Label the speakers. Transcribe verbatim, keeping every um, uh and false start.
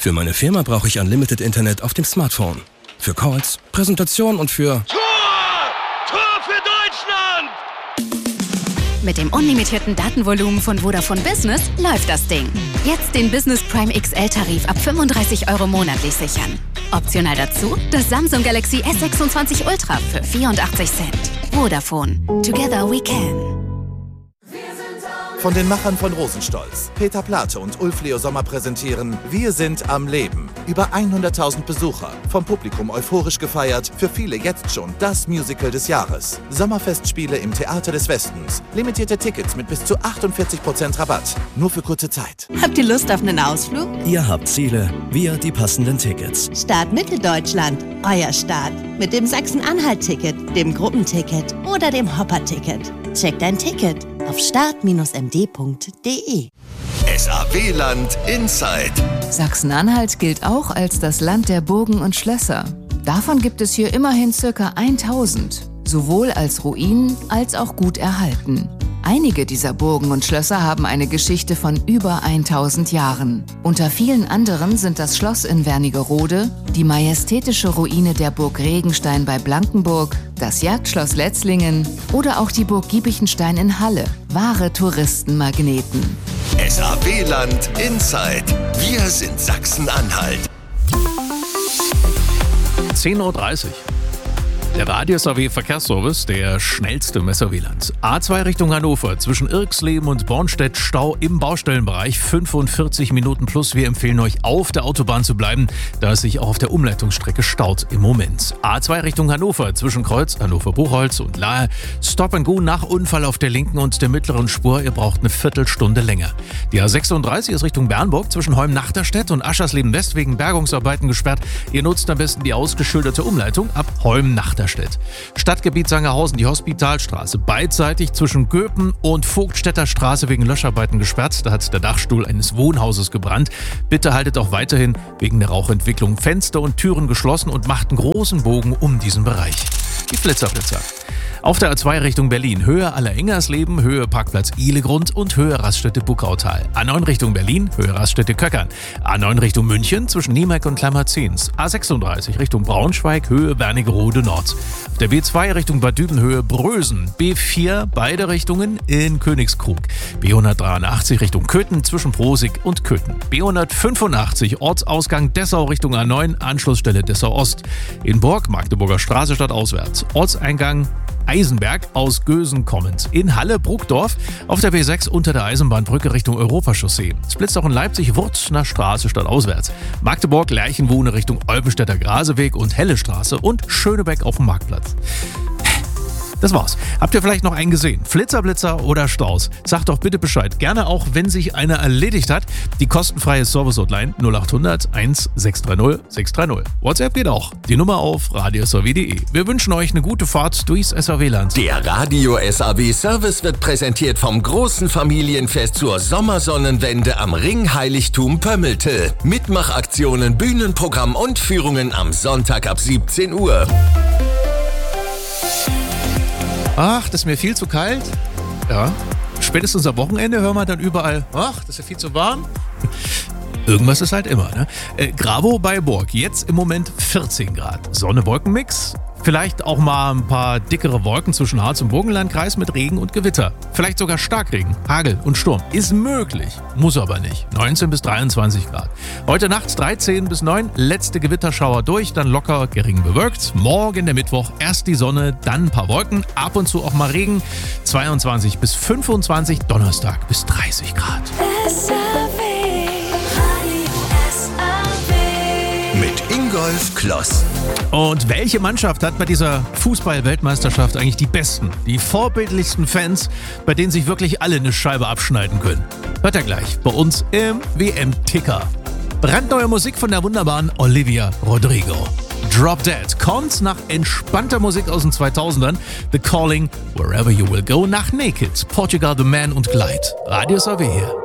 Speaker 1: Für meine Firma brauche ich Unlimited Internet auf dem Smartphone. Für Calls, Präsentationen und für...
Speaker 2: Tor! Tor für Deutschland!
Speaker 3: Mit dem unlimitierten Datenvolumen von Vodafone Business läuft das Ding. Jetzt den Business Prime X L-Tarif ab fünfunddreißig Euro monatlich sichern. Optional dazu das Samsung Galaxy S sechsundzwanzig Ultra für vierundachtzig Cent. Vodafone. Together we can.
Speaker 4: Von den Machern von Rosenstolz, Peter Plate und Ulf Leo Sommer präsentieren Wir sind am Leben. Über hunderttausend Besucher, vom Publikum euphorisch gefeiert, für viele jetzt schon das Musical des Jahres. Sommerfestspiele im Theater des Westens, limitierte Tickets mit bis zu achtundvierzig Prozent Rabatt, nur für kurze Zeit.
Speaker 5: Habt ihr Lust auf einen Ausflug?
Speaker 6: Ihr habt Ziele, wir die passenden Tickets.
Speaker 5: Start Mitteldeutschland, euer Start. Mit dem Sachsen-Anhalt-Ticket, dem Gruppenticket oder dem Hopper-Ticket. Checkt dein Ticket auf start Bindestrich m d punkt d e.
Speaker 7: S A W-Land Inside.
Speaker 8: Sachsen-Anhalt gilt auch als das Land der Burgen und Schlösser. Davon gibt es hier immerhin ca. tausend, sowohl als Ruinen als auch gut erhalten. Einige dieser Burgen und Schlösser haben eine Geschichte von über tausend Jahren. Unter vielen anderen sind das Schloss in Wernigerode, die majestätische Ruine der Burg Regenstein bei Blankenburg, das Jagdschloss Letzlingen oder auch die Burg Giebichenstein in Halle. Wahre Touristenmagneten.
Speaker 7: S A W-Land Inside. Wir sind Sachsen-Anhalt.
Speaker 9: zehn Uhr dreißig. Der Radio S A W Verkehrsservice, der schnellste im S A W-Land. A zwei Richtung Hannover, zwischen Irxleben und Bornstedt Stau im Baustellenbereich, fünfundvierzig Minuten plus. Wir empfehlen euch, auf der Autobahn zu bleiben, da es sich auch auf der Umleitungsstrecke staut im Moment. A zwei Richtung Hannover, zwischen Kreuz, Hannover-Buchholz und Lahe. Stop and Go nach Unfall auf der linken und der mittleren Spur. Ihr braucht eine Viertelstunde länger. Die A sechsunddreißig ist Richtung Bernburg, zwischen Holm-Nachterstedt und Aschersleben-West wegen Bergungsarbeiten gesperrt. Ihr nutzt am besten die ausgeschilderte Umleitung ab Holm-Nachterstedt. Stadtgebiet Sangerhausen, die Hospitalstraße, beidseitig zwischen Göpen und Vogtstädter Straße wegen Löscharbeiten gesperrt. Da hat der Dachstuhl eines Wohnhauses gebrannt. Bitte haltet auch weiterhin wegen der Rauchentwicklung Fenster und Türen geschlossen und macht einen großen Bogen um diesen Bereich. Die Flitzerblitzer. Auf der A zwei Richtung Berlin, Höhe Allerengersleben, Höhe Parkplatz Ihlegrund und Höhe Raststätte Buckautal. A neun Richtung Berlin, Höhe Raststätte Köckern. A neun Richtung München, zwischen Niemek und Klammerzins. A sechsunddreißig Richtung Braunschweig, Höhe Wernigerode Nord. Auf der B zwei Richtung Bad Düben, Höhe Brösen. B vier, beide Richtungen in Königskrug. B hundertdreiundachtzig Richtung Köthen, zwischen Prosig und Köthen. B hundertfünfundachtzig, Ortsausgang Dessau Richtung A neun, Anschlussstelle Dessau Ost. In Borg, Magdeburger Straße stadtauswärts. Ortseingang Eisenberg aus Gösen kommend. In Halle, Bruckdorf, auf der B sechs unter der Eisenbahnbrücke Richtung Europachaussee. Splitzt auch in Leipzig, Wurzner Straße stadtauswärts. Magdeburg, Lerchenwohne Richtung Olpenstädter Graseweg und Helle Straße und Schönebeck auf dem Marktplatz. Das war's. Habt ihr vielleicht noch einen gesehen? Flitzerblitzer oder Staus? Sagt doch bitte Bescheid. Gerne auch, wenn sich einer erledigt hat. Die kostenfreie Service-Hotline null acht hundert eins sechs drei null sechs drei null. WhatsApp geht auch. Die Nummer auf radio s a w punkt d e. Wir wünschen euch eine gute Fahrt durchs S A W-Land.
Speaker 7: Der Radio S A W-Service wird präsentiert vom großen Familienfest zur Sommersonnenwende am Ringheiligtum Pömmelte. Mitmachaktionen, Bühnenprogramm und Führungen am Sonntag ab siebzehn Uhr.
Speaker 9: Ach, das ist mir viel zu kalt. Ja, spätestens am Wochenende hören wir dann überall, ach, das ist ja viel zu warm. Irgendwas ist halt immer, ne? Äh, Gravo bei Borg, jetzt im Moment vierzehn Grad. Sonne-Wolken-Mix. Vielleicht auch mal ein paar dickere Wolken zwischen Harz und Burgenlandkreis mit Regen und Gewitter. Vielleicht sogar Starkregen, Hagel und Sturm. Ist möglich, muss aber nicht. neunzehn bis dreiundzwanzig Grad. Heute Nacht dreizehn bis neun, letzte Gewitterschauer durch, dann locker gering bewölkt. Morgen, der Mittwoch, erst die Sonne, dann ein paar Wolken, ab und zu auch mal Regen. zweiundzwanzig bis fünfundzwanzig, Donnerstag bis dreißig Grad.
Speaker 7: Mit Ingolf Kloss.
Speaker 9: Und welche Mannschaft hat bei dieser Fußball-Weltmeisterschaft eigentlich die besten, die vorbildlichsten Fans, bei denen sich wirklich alle eine Scheibe abschneiden können? Hört ihr gleich bei uns im W M-Ticker. Brandneue Musik von der wunderbaren Olivia Rodrigo. Drop Dead kommt nach entspannter Musik aus den zweitausendern. The Calling, Wherever You Will Go, nach Naked, Portugal The Man und Glide. Radio S A W hier.